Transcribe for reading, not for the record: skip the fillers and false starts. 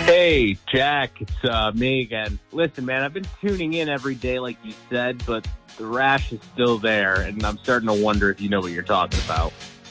Hey, Jack, it's me again. Listen, man, I've been tuning in every day like you said, but the rash is still there, and I'm starting to wonder if you know what you're talking about.